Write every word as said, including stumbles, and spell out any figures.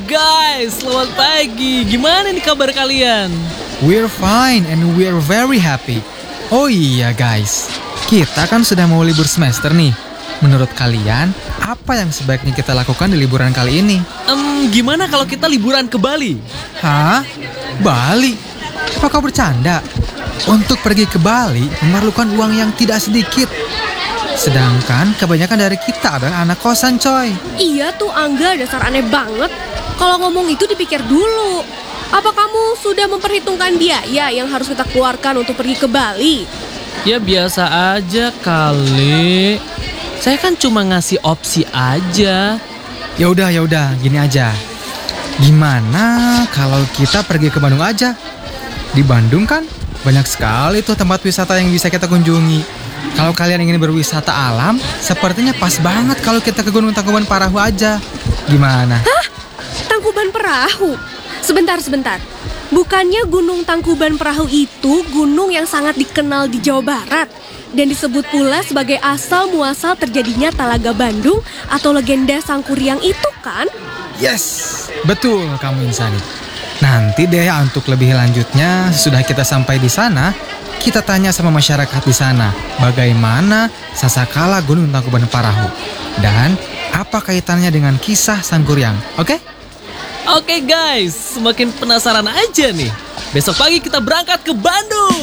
guys, selamat pagi. Gimana nih kabar kalian? We're fine and we're very happy. Oh iya guys, kita kan sudah mau libur semester nih. Menurut kalian, apa yang sebaiknya kita lakukan di liburan kali ini? Em, gimana kalau kita liburan ke Bali? Hah? Bali? Apa kau bercanda? Untuk pergi ke Bali memerlukan uang yang tidak sedikit. Sedangkan kebanyakan dari kita adalah anak kosan coy. Iya tuh Angga, dasar aneh banget. Kalau ngomong itu dipikir dulu. Apa kamu sudah memperhitungkan biaya yang harus kita keluarkan untuk pergi ke Bali? Ya biasa aja kali. Saya kan cuma ngasih opsi aja. Ya udah, ya udah, gini aja. Gimana kalau kita pergi ke Bandung aja? Di Bandung kan banyak sekali tuh tempat wisata yang bisa kita kunjungi. Kalau kalian ingin berwisata alam, sepertinya pas banget kalau kita ke Gunung Tangkuban Parahu aja. Gimana? Hah? Tangkuban Perahu? Sebentar, sebentar. Bukannya Gunung Tangkuban Perahu itu gunung yang sangat dikenal di Jawa Barat dan disebut pula sebagai asal muasal terjadinya Talaga Bandung atau legenda Sangkuriang itu kan? Yes, betul kamu Insani. Nanti deh untuk lebih lanjutnya, sesudah kita sampai di sana, kita tanya sama masyarakat di sana bagaimana sasakala Gunung Tangkuban Parahu dan apa kaitannya dengan kisah Sangkuriang. Oke? Okay? Oke guys, semakin penasaran aja nih. Besok pagi kita berangkat ke Bandung.